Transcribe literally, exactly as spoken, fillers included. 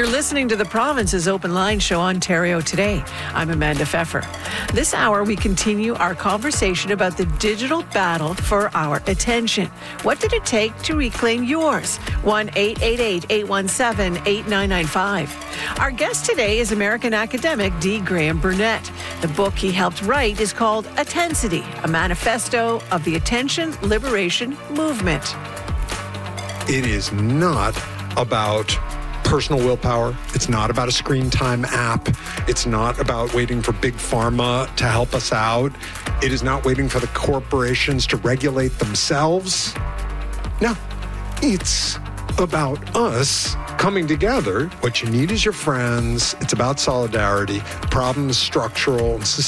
You're listening to the Province's Open Line Show, Ontario Today. I'm Amanda Pfeffer. This hour, we continue our conversation about the digital battle for our attention. What did it take to reclaim yours? one eight eight eight, eight one seven, eight nine nine five. Our guest today is American academic D. Graham Burnett. The book he helped write is called Attensity, a manifesto of the attention liberation movement. It is not about personal willpower. It's not about a screen time app. It's not about waiting for big pharma to help us out. It is not waiting for the corporations to regulate themselves. No, it's about us coming together. What you need is your friends. It's about solidarity. The problem is structural and systemic.